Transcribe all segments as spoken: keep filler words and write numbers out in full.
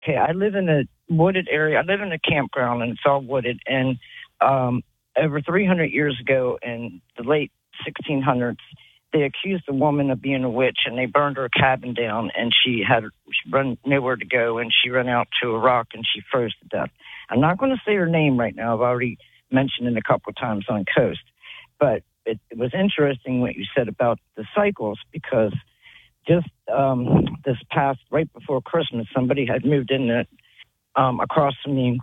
Okay, I live in a wooded area. I live in a campground, and it's all wooded. And um, over three hundred years ago, in the late sixteen hundreds, they accused a woman of being a witch, and they burned her cabin down. And she had she run nowhere to go, and she ran out to a rock, and she froze to death. I'm not going to say her name right now. I've already mentioned it a couple of times on Coast, but it, it was interesting what you said about the cycles, because just um, this past, right before Christmas, somebody had moved in the, um, across from me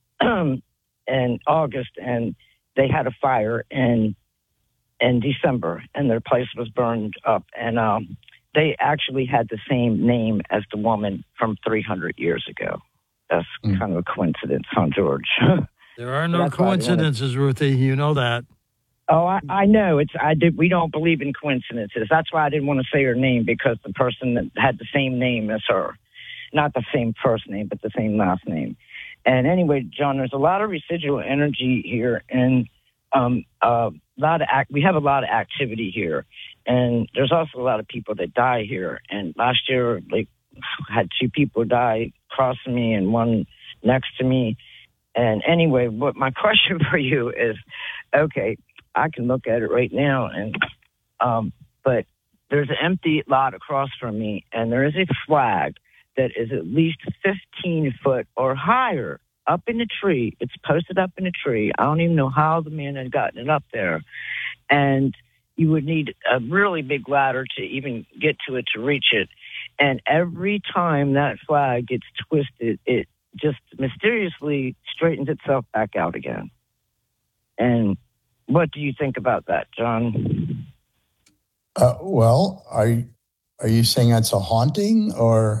in August, and they had a fire in in December, and their place was burned up. And um, they actually had the same name as the woman from three hundred years ago. That's mm. kind of a coincidence, huh, George? There are no coincidences, to... Ruthie. You know that. Oh, I, I know. It's I did. We don't believe in coincidences. That's why I didn't want to say her name, because the person that had the same name as her, not the same first name, but the same last name. And anyway, John, there's a lot of residual energy here, and um, a lot of act. We have a lot of activity here, and there's also a lot of people that die here. And last year, like, had two people die across from me and one next to me. And anyway, what my question for you is, okay, I can look at it right now, and um, but there's an empty lot across from me, and there is a flag that is at least fifteen foot or higher up in the tree. It's posted up in the tree. I don't even know how the man had gotten it up there. And you would need a really big ladder to even get to it, to reach it. And every time that flag gets twisted, it just mysteriously straightens itself back out again. And what do you think about that, John? Uh, well, are you, are you saying that's a haunting, or?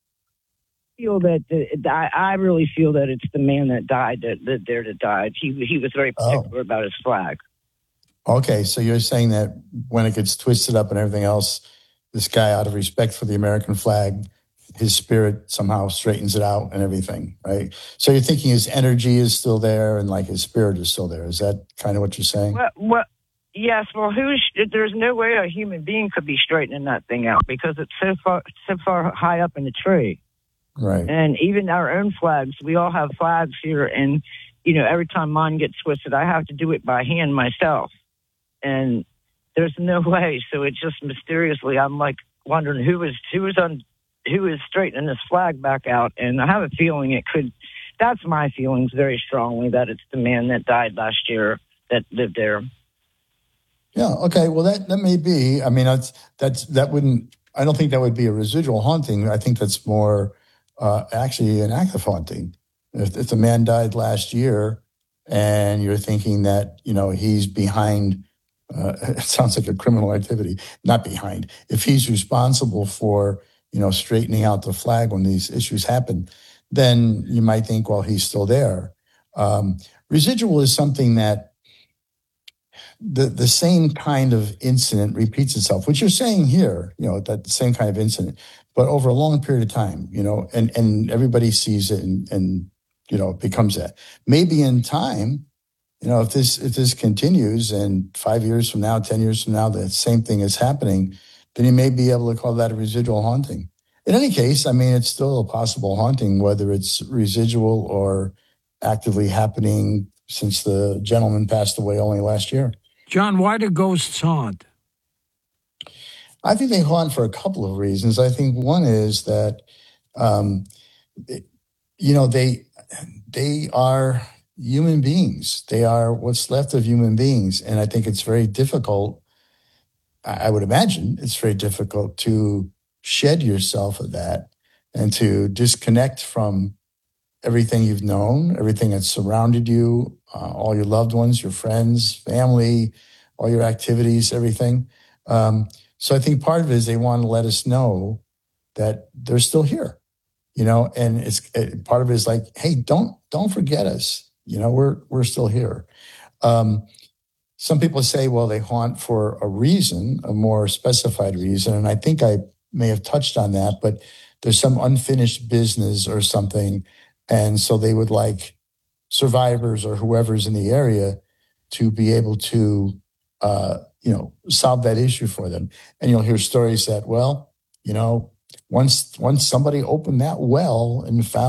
I feel that the, I, I really feel that it's the man that died that lived there that died. He he was very particular oh. about his flag. Okay, so you're saying that when it gets twisted up and everything else, this guy, out of respect for the American flag, his spirit somehow straightens it out and everything, right? So you're thinking his energy is still there and like his spirit is still there. Is that kind of what you're saying? Well, well yes. Well, who's, there's no way a human being could be straightening that thing out, because it's so far, so far high up in the tree. Right. And even our own flags, we all have flags here. And, you know, every time mine gets twisted, I have to do it by hand myself. And there's no way. So it's just mysteriously, I'm like wondering who is, who is on, who is straightening this flag back out. And I have a feeling it could, that's my feelings very strongly, that it's the man that died last year that lived there. Yeah. Okay. Well, that, that may be, I mean, that's, that's, that wouldn't, I don't think that would be a residual haunting. I think that's more uh, actually an active haunting. If, if the man died last year and you're thinking that, you know, he's behind, uh, it sounds like a criminal activity, not behind. If he's responsible for, you know, straightening out the flag when these issues happen, then you might think, well, he's still there. Um, residual is something that the the same kind of incident repeats itself, which you're saying here, you know, that the same kind of incident, but over a long period of time, you know, and, and everybody sees it and, and, you know, it becomes that. Maybe in time, you know, if this, if this continues and five years from now, ten years from now, the same thing is happening, then you may be able to call that a residual haunting. In any case, I mean, it's still a possible haunting, whether it's residual or actively happening since the gentleman passed away only last year. John, why do ghosts haunt? I think they haunt for a couple of reasons. I think one is that, um, you know, they they are human beings. They are what's left of human beings. And I think it's very difficult, I would imagine it's very difficult to shed yourself of that and to disconnect from everything you've known, everything that's surrounded you, uh, all your loved ones, your friends, family, all your activities, everything. Um, so I think part of it is they want to let us know that they're still here, you know, and it's it, part of it is like, hey, don't don't forget us, you know, we're we're still here. Um, some people say, well, they haunt for a reason, a more specified reason, and I think I may have touched on that, but there's some unfinished business or something. And so they would like survivors or whoever's in the area to be able to, uh, you know, solve that issue for them. And you'll hear stories that, well, you know, once once somebody opened that well and found